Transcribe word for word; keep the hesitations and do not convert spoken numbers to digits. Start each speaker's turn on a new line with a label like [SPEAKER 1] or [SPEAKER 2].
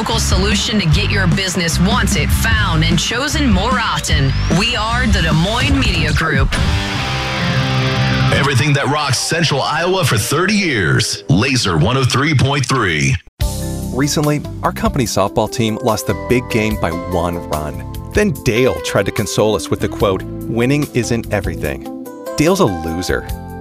[SPEAKER 1] local solution to get your business wanted, found, and chosen more often. We are the Des Moines Media Group.
[SPEAKER 2] Everything that rocks Central Iowa for thirty years. Laser one oh three point three.
[SPEAKER 3] Recently, our company's softball team lost the big game by one run. Then Dale tried to console us with the quote, "Winning isn't everything." Dale's a loser.